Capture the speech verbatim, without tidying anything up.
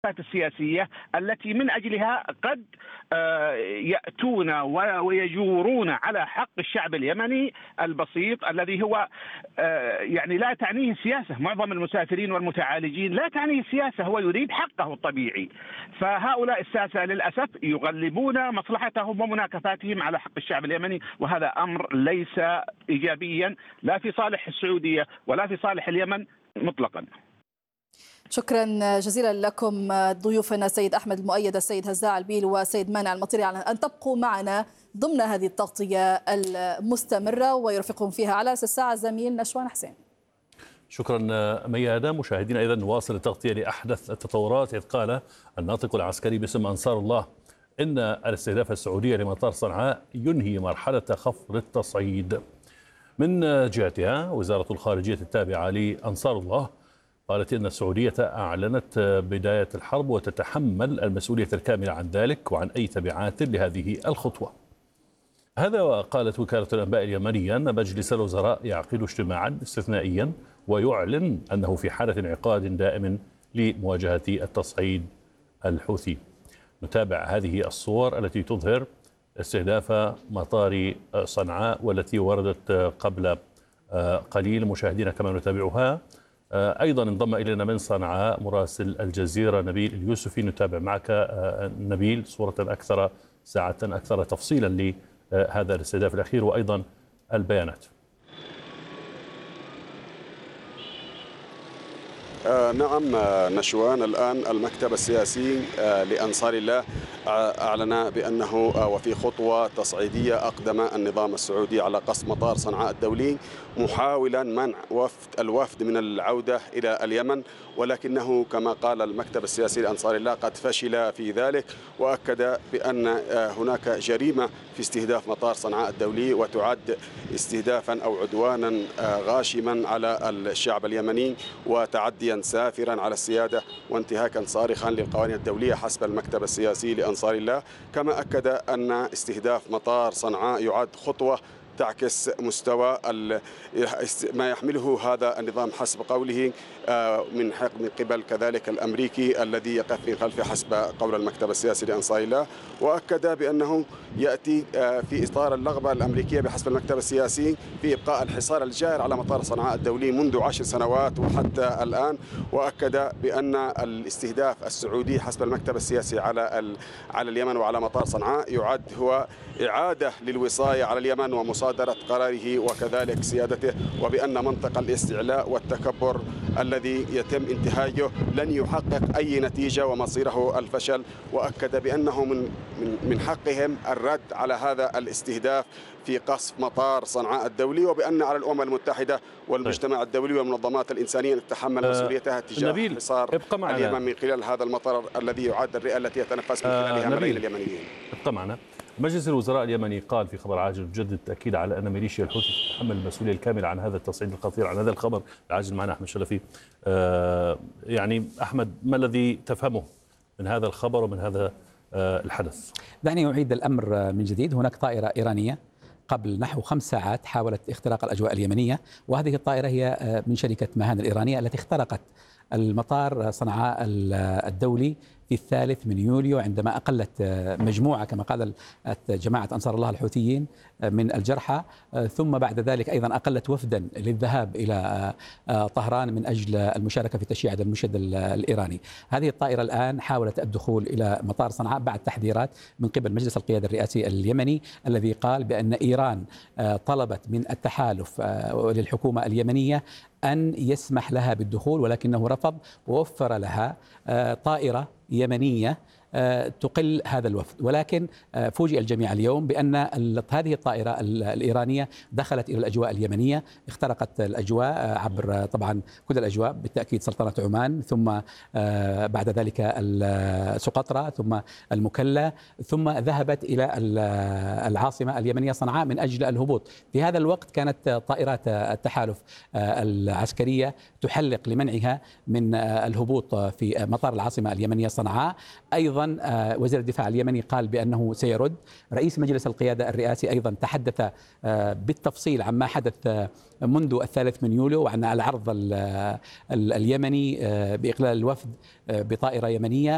السياسية التي من أجلها قد يأتون ويجورون على حق الشعب اليمني البسيط الذي هو يعني لا تعنيه السياسة. معظم المسافرين والمتعالجين لا تعنيه السياسة، هو يريد حقه الطبيعي. فهؤلاء الساسة للأسف يغلبون مصلحتهم ومناكفاتهم على حق الشعب اليمني، وهذا أمر ليس إيجابيا لا في صالح السعودية ولا في صالح اليمن مطلقا. شكرا جزيلا لكم ضيوفنا السيد أحمد المؤيد، السيد هزاع البيل، وسيد مانع المطيري، على أن تبقوا معنا ضمن هذه التغطية المستمرة ويرافقكم فيها على أساس الساعة زميل نشوان حسين. شكرا ميادة. مشاهدينا أيضا نواصل التغطية لأحدث التطورات، إذ قال الناطق العسكري باسم أنصار الله إن الاستهداف السعودي لمطار صنعاء ينهي مرحلة خفض التصعيد. من جهتها وزارة الخارجية التابعة لأنصار الله قالت إن السعودية أعلنت بداية الحرب وتتحمل المسؤولية الكاملة عن ذلك وعن أي تبعات لهذه الخطوة. هذا وقالت وكالة الأنباء اليمنية أن مجلس الوزراء يعقد اجتماعا استثنائيا ويعلن أنه في حالة انعقاد دائم لمواجهة التصعيد الحوثي. نتابع هذه الصور التي تظهر استهداف مطار صنعاء والتي وردت قبل قليل. مشاهدينا كما نتابعها. أيضا انضم إلينا من صنعاء مراسل الجزيرة نبيل اليوسفي. نتابع معك نبيل صورة أكثر ساعة أكثر تفصيلا لهذا الاستهداف الأخير وأيضا البيانات. آه نعم نشوان، الآن المكتب السياسي آه لأنصار الله أعلن بأنه آه وفي خطوة تصعيدية أقدم النظام السعودي على قصف مطار صنعاء الدولي محاولا منع وفد الوفد من العودة إلى اليمن، ولكنه كما قال المكتب السياسي لأنصار الله قد فشل في ذلك، وأكد بأن هناك جريمة في استهداف مطار صنعاء الدولي وتعد استهدافا أو عدوانا غاشما على الشعب اليمني وتعديا سافرا على السيادة وانتهاكا صارخا للقوانين الدولية حسب المكتب السياسي لأنصار الله. كما أكد أن استهداف مطار صنعاء يعد خطوة تعكس مستوى ما يحمله هذا النظام حسب قوله من حق من قبل كذلك الأمريكي الذي يقف في خلفه حسب قول المكتب السياسي لأنصار الله. وأكد بأنه يأتي في إطار الرغبة الأمريكية بحسب المكتب السياسي في إبقاء الحصار الجائر على مطار صنعاء الدولي منذ عشر سنوات وحتى الآن. وأكد بأن الاستهداف السعودي حسب المكتب السياسي على على اليمن وعلى مطار صنعاء يعد هو إعادة للوصاية على اليمن ومصادرة قراره وكذلك سيادته، وبأن منطق الاستعلاء والتكبر الذي يتم انتهاجه لن يحقق أي نتيجة ومصيره الفشل. وأكد بأنه من من حقهم الرد على هذا الاستهداف في قصف مطار صنعاء الدولي، وبأن على الأمم المتحدة والمجتمع الدولي والمنظمات الإنسانية أن تتحمل مسؤوليتها تجاه حصار اليمن من خلال هذا المطار الذي يعد الرئة التي يتنفس من خلالها ملايين اليمنيين. ابقى معنا. مجلس الوزراء اليمني قال في خبر عاجل بجد التأكيد على أن ميليشيا الحوثي تتحمل المسؤولية الكاملة عن هذا التصعيد الخطير. عن هذا الخبر العاجل معنا أحمد شلفي. آه يعني أحمد، ما الذي تفهمه من هذا الخبر ومن هذا آه الحدث؟ دعني أعيد الأمر من جديد. هناك طائرة إيرانية قبل نحو خمس ساعات حاولت اختراق الأجواء اليمنية، وهذه الطائرة هي من شركة ماهان الإيرانية التي اخترقت المطار صنعاء الدولي في الثالث من يوليو عندما أقلت مجموعة كما قال جماعة أنصار الله الحوثيين من الجرحى، ثم بعد ذلك أيضا أقلت وفدا للذهاب إلى طهران من أجل المشاركة في تشييع المشهد الإيراني. هذه الطائرة الآن حاولت الدخول إلى مطار صنعاء بعد تحذيرات من قبل مجلس القيادة الرئاسي اليمني الذي قال بأن إيران طلبت من التحالف للحكومة اليمنية أن يسمح لها بالدخول، ولكنه رفض ووفر لها طائرة يمنية تقل هذا الوفد. ولكن فوجئ الجميع اليوم بأن هذه الطائرة الإيرانية دخلت إلى الأجواء اليمنية، اخترقت الأجواء عبر طبعا كل الأجواء بالتأكيد سلطنة عمان، ثم بعد ذلك سقطرى، ثم المكلا، ثم ذهبت إلى العاصمة اليمنية صنعاء من أجل الهبوط. في هذا الوقت كانت طائرات التحالف العسكرية تحلق لمنعها من الهبوط في مطار العاصمة اليمنية صنعاء. أيضا وزير الدفاع اليمني قال بأنه سيرد. رئيس مجلس القيادة الرئاسي أيضا تحدث بالتفصيل عما حدث منذ الثالث من يوليو وعن العرض اليمني بإقلال الوفد بطائرة يمنية.